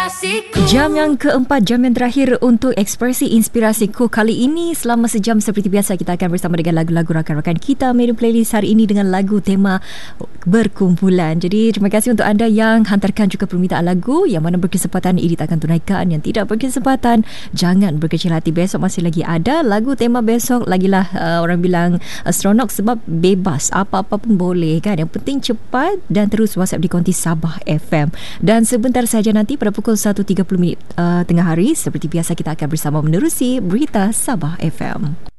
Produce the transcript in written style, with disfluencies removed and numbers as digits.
Jam yang keempat, jam yang terakhir untuk Ekspresi Inspirasiku. Kali ini selama sejam seperti biasa kita akan bersama dengan lagu-lagu rakan-rakan kita. Media playlist hari ini dengan lagu tema berkumpulan. Jadi terima kasih untuk anda yang hantarkan juga permintaan lagu. Yang mana berkesempatan Edit akan tunaikan. Yang tidak berkesempatan jangan berkecil hati. Besok masih lagi ada lagu tema besok. Lagilah orang bilang astronot sebab bebas. Apa-apa pun boleh kan. Yang penting cepat dan terus WhatsApp di konti Sabah FM. Dan sebentar saja nanti pada pukul 1.30 tengah hari, seperti biasa kita akan bersama menerusi berita Sabah FM.